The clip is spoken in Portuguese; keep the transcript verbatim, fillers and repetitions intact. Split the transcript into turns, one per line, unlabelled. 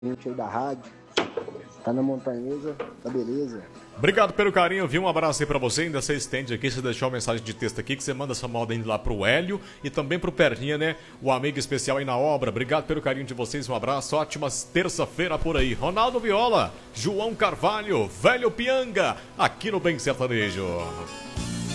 aí da rádio. Tá na montanhesa, tá beleza.
Obrigado pelo carinho, viu? Um abraço aí pra você. Ainda você estende aqui, você deixou uma mensagem de texto aqui, que você manda essa moda indo lá pro Hélio e também pro Perninha, né? O amigo especial aí na obra. Obrigado pelo carinho de vocês, um abraço. Ótimas terça-feira por aí. Ronaldo Viola, João Carvalho, Velho Pianga, aqui no Bem Sertanejo.